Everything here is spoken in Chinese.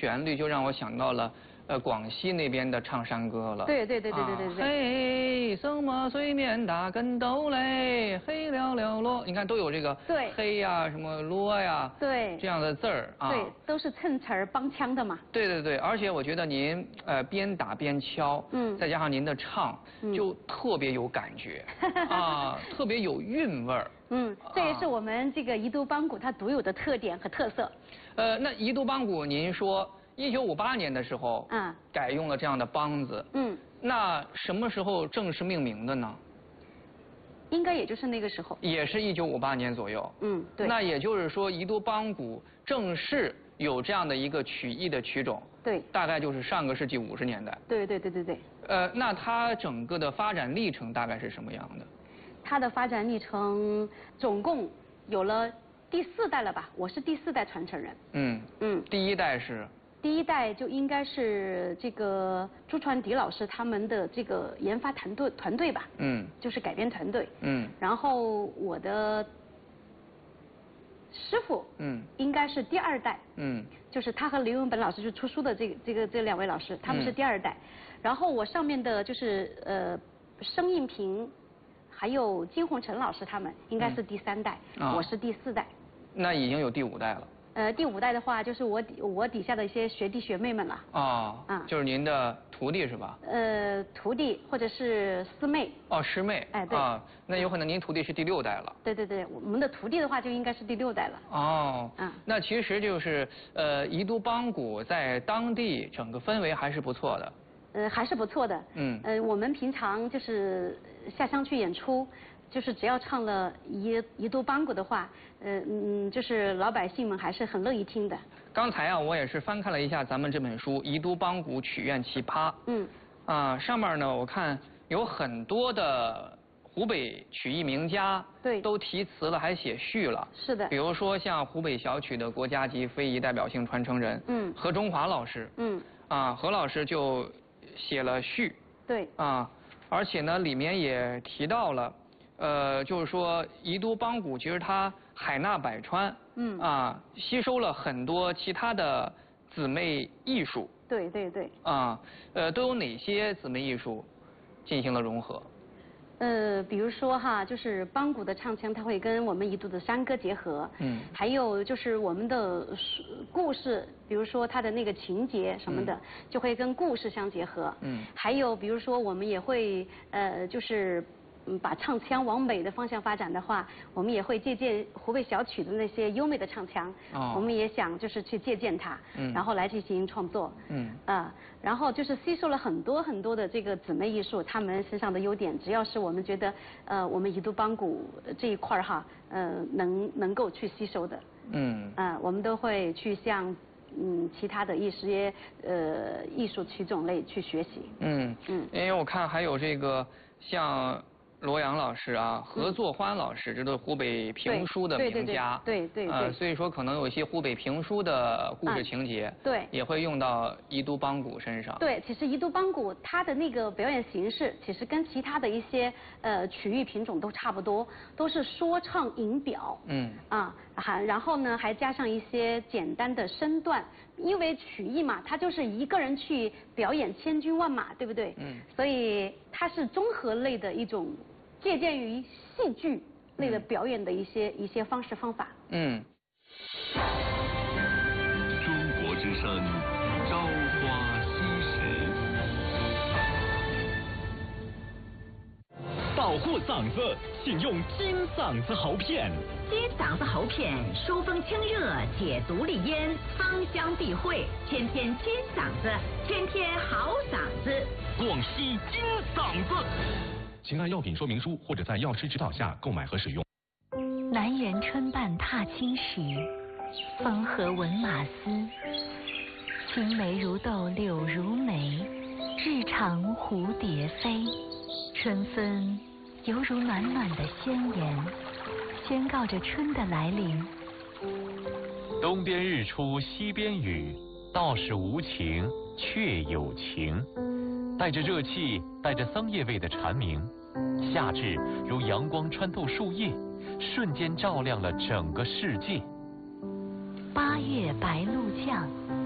旋律就让我想到了广西那边的唱山歌了。 对。 嘿，什么水面打跟斗嘞，黑了了落，你看都有这个对黑呀、什么落呀， 对这样的字儿啊。 对，都是衬词儿帮腔的嘛。 对，而且我觉得您边打边敲，再加上您的唱，就特别有感觉啊，特别有韵味儿。 这也是我们这个宜都帮鼓它独有的特点和特色。 那宜都帮鼓，您说1958年的时候，改用了这样的梆子，那什么时候正式命名的呢？ 应该也就是那个时候。也是1958年左右。 对。 那也就是说，宜都帮鼓正式有这样的一个曲艺的曲种。 对。 大概就是上个世纪50年代。 对。 那它整个的发展历程大概是什么样的？ 它的发展历程总共有了第4代了吧？我是第4代传承人。 第1代是？ 第1代就应该是这个朱传迪老师他们的这个研发团队吧。就是改编团队。然后我的师傅。应该是第2代。就是他和刘永本老师就出书的这2位老师，他们是第2代。然后我上面的就是生应平。还有金鸿成老师他们应该是第3代，我是第4代。 那已经有第5代了。 第5代的话，就是我底下的一些学弟学妹们了。 就是您的徒弟是吧？ 徒弟或者是师妹。 师妹。 对。 那有可能您徒弟是第6代了。 对，我们的徒弟的话就应该是第6代了。 那其实就是宜都帮鼓在当地整个氛围还是不错的。 还是不错的。我们平常就是下乡去演出，就是只要唱了宜都帮鼓的话，就是老百姓们还是很乐意听的。 刚才啊，我也是翻看了一下咱们这本书《宜都帮鼓曲苑奇葩》。上面呢，我看有很多的湖北曲艺名家，都题词了，还写序了。 是的。 比如说像湖北小曲的国家级非遗代表性传承人，何中华老师。何老师就写了序。对。而且呢，里面也提到了，就是说宜都帮鼓其实它海纳百川。吸收了很多其他的姊妹艺术。对。都有哪些姊妹艺术进行了融合？ 比如说哈，就是帮鼓的唱腔，它会跟我们宜都的山歌结合。还有就是我们的故事，比如说它的那个情节什么的，就会跟故事相结合。还有比如说我们也会就是把唱腔往美的方向发展的话，我们也会借鉴湖北小曲的那些优美的唱腔。我们也想就是去借鉴它，然后来进行创作。然后就是吸收了很多很多的这个姊妹艺术，他们身上的优点，只要是我们觉得我们宜都帮鼓这一块哈，能够去吸收的，我们都会去向其他的一些艺术曲种类去学习。因为我看还有这个像罗阳老师啊，何作欢老师，这都是湖北评书的名家。对。所以说可能有一些湖北评书的故事情节，也会用到宜都帮鼓身上。对，其实宜都帮鼓它的那个表演形式，其实跟其他的一些曲艺品种都差不多，都是说唱吟表。然后呢还加上一些简单的身段，因为曲艺嘛，它就是一个人去表演千军万马，对不对？所以它是综合类的一种。借鉴于戏剧类的表演的一些方式方法。 中国之声，朝花夕拾。保护嗓子，请用金嗓子喉片。 金嗓子喉片，疏风清热，解毒利咽，芳香避秽，天天金嗓子，天天好嗓子。 广西金嗓子。请按药品说明书或者在药师指导下购买和使用。 南园春半踏青时，风和闻马嘶。青梅如豆柳如眉，日长蝴蝶飞。春分犹如暖暖的宣言，宣告着春的来临。 东边日出西边雨，道是无晴却有晴。带着热气，带着桑叶味的蝉鸣，夏至如阳光穿透树叶，瞬间照亮了整个世界。 8月白露降，